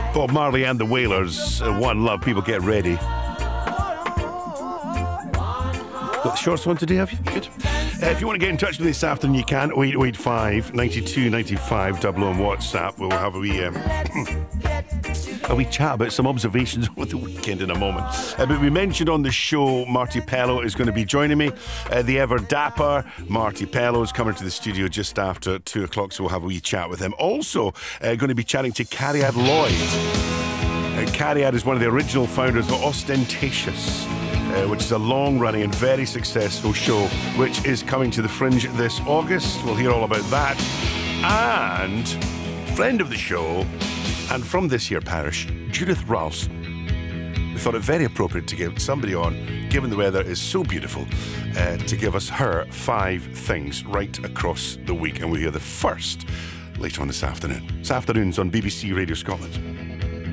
Bob Marley and the Wailers, One Love. People get ready. Got the shorts on today, have you? Good. If you want to get in touch with me this afternoon, you can. 0885 92 95 00 on WhatsApp. We'll have a wee chat about some observations over the weekend in a moment. But we mentioned on the show Marty Pellow is going to be joining me. The ever dapper Marty Pellow is coming to the studio just after 2 o'clock, so we'll have a wee chat with him. Also, going to be chatting to Cariad Lloyd. Cariad is one of the original founders of Ostentatious, which is a long-running and very successful show, which is coming to the Fringe this August. We'll hear all about that. And friend of the show, and from this here parish, Judith Ralston. We thought it very appropriate to get somebody on, given the weather is so beautiful, to give us her 5 things right across the week. And we'll hear the first later on this afternoon. This afternoon's on BBC Radio Scotland.